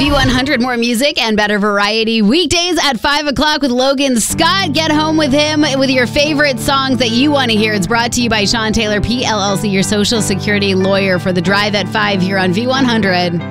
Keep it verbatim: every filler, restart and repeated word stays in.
V one hundred, more music and better variety. Weekdays at five o'clock with Logan Scott. Get home with him with your favorite songs that you want to hear. It's brought to you by Sean Taylor, P L L C, your social security lawyer, for the drive at five here on V one hundred.